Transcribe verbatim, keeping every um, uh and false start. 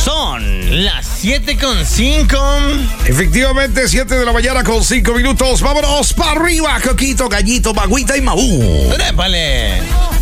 Son las siete con cinco. Efectivamente, siete de la mañana con cinco minutos. Vámonos para arriba, Coquito, Gallito, Magüita y Mabú. ¡Trépale!